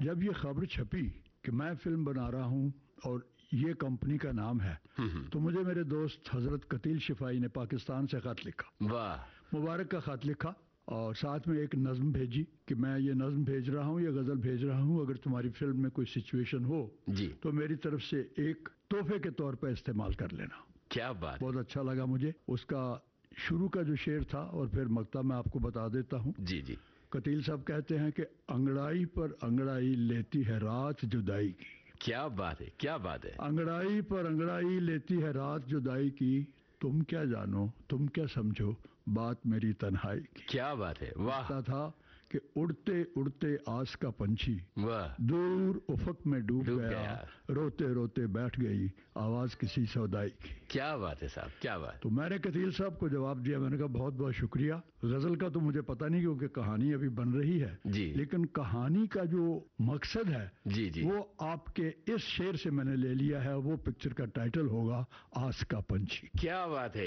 جب یہ خبر چھپی کہ میں فلم بنا رہا ہوں اور یہ کمپنی کا نام ہے تو مجھے میرے دوست حضرت قتیل شفائی نے پاکستان سے خط لکھا، واہ، مبارک کا خط لکھا اور ساتھ میں ایک نظم بھیجی کہ میں یہ نظم بھیج رہا ہوں، یہ غزل بھیج رہا ہوں، اگر تمہاری فلم میں کوئی سچویشن ہو جی، تو میری طرف سے ایک تحفے کے طور پہ استعمال کر لینا۔ کیا بات، بہت اچھا لگا مجھے اس کا شروع کا جو شعر تھا، اور پھر مقطع میں آپ کو بتا دیتا ہوں۔ جی جی، قتیل صاحب کہتے ہیں کہ انگڑائی پر انگڑائی لیتی ہے رات جدائی کی، کیا بات ہے، کیا بات ہے، انگڑائی پر انگڑائی لیتی ہے رات جدائی کی، تم کیا جانو تم کیا سمجھو بات میری تنہائی کی۔ کیا بات ہے، واہ کہتا تھا کہ اڑتے اڑتے آس کا پنچھی واہ، دور افق میں ڈوب ڈوب گیا، گیا، روتے روتے بیٹھ گئی آواز کسی سودائی کی۔ کیا بات ہے صاحب، کیا بات، تو میں نے قتیل صاحب کو جواب دیا، میں نے کہا بہت بہت شکریہ، غزل کا تو مجھے پتہ نہیں کیونکہ کہانی ابھی بن رہی ہے، جی لیکن کہانی کا جو مقصد ہے جی جی، وہ آپ کے اس شعر سے میں نے لے لیا ہے، وہ پکچر کا ٹائٹل ہوگا آس کا پنچھی۔ کیا بات ہے۔